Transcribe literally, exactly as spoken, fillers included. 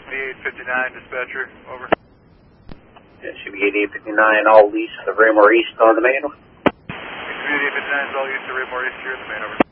eighty-eight fifty-nine, dispatcher, over. That should be eighty-eight fifty-nine, all east of Raymore East on the main. eighty-eight fifty-nine is all east of Raymore East here in the main, over.